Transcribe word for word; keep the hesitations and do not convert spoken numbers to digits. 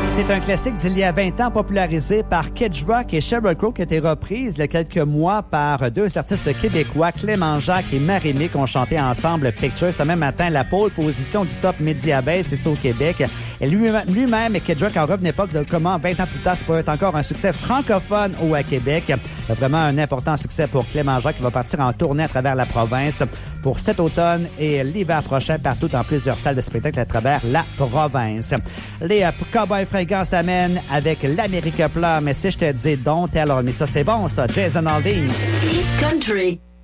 C'est un classique d'il y a vingt ans popularisé par Kid Rock et Sheryl Crow qui a été reprise il y a quelques mois par deux artistes québécois, Clément Jacques et Marie-Mé, qui ont chanté ensemble Picture. Ça a même atteint la pole position du top Media Base ici au Québec. Et lui- lui-même, Kid Rock, en revenait pas de comment vingt ans plus tard, ça pourrait être encore un succès francophone au à Québec. Vraiment un important succès pour Clément Jacques qui va partir en tournée à travers la province pour cet automne et l'hiver prochain partout dans plusieurs salles de spectacle à travers la province. Les euh, Cowboys fringants s'amènent avec l'Amérique pleure, mais si je te dis Don't Tell On Me, ça c'est bon ça, Jason Aldean. Hit Country.